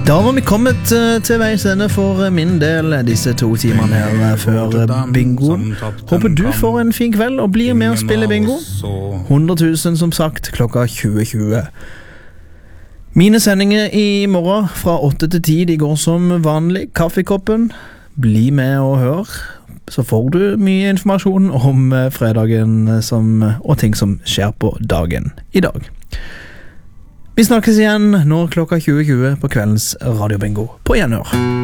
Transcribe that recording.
Da var vi kommet til veis ende for min del disse 2 timene her før bingoen. Håper du får en fin kveld og blir med å spille bingo. 100 000 som sagt klokka 20:20. Mine sendinger i morgen fra 8 til 10 de går som vanlig. Kaffekoppen, bli med og hør. Så får du mye informasjon om fredagen og ting som skjer på dagen i dag. Vi snakkes igjen nå klokka 20:20 på kveldens radiobingo på gjenhør.